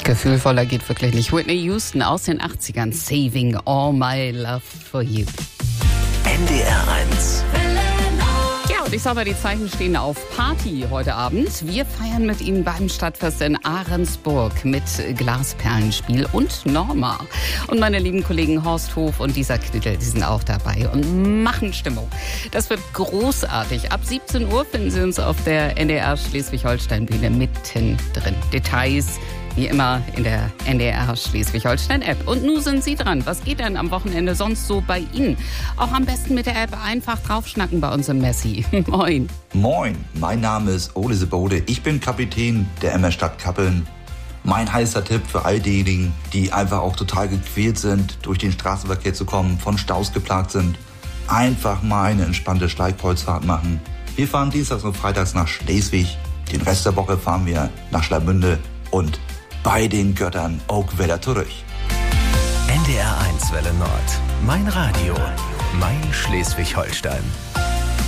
Gefühlvoller geht wirklich nicht. Whitney Houston aus den 80ern. Saving all my love for you. NDR 1. Ja, und ich sag mal, die Zeichen stehen auf Party heute Abend. Wir feiern mit Ihnen beim Stadtfest in Ahrensburg mit Glasperlenspiel und Norma. Und meine lieben Kollegen Horst Hof und Lisa Knittel, die sind auch dabei und machen Stimmung. Das wird großartig. Ab 17 Uhr finden Sie uns auf der NDR Schleswig-Holstein-Bühne mittendrin. Details wie immer in der NDR Schleswig-Holstein-App. Und nun sind Sie dran. Was geht denn am Wochenende sonst so bei Ihnen? Auch am besten mit der App einfach draufschnacken bei uns im Messi. Moin. Moin, mein Name ist Ole Sebode. Ich bin Kapitän der MS Stadt Kappeln. Mein heißer Tipp für all diejenigen, die einfach auch total gequält sind, durch den Straßenverkehr zu kommen, von Staus geplagt sind, einfach mal eine entspannte Steigkreuzfahrt machen. Wir fahren dienstags und freitags nach Schleswig. Den Rest der Woche fahren wir nach Schlavmünde und bei den Göttern auch wieder zurück. NDR 1 Welle Nord. Mein Radio. Mein Schleswig-Holstein.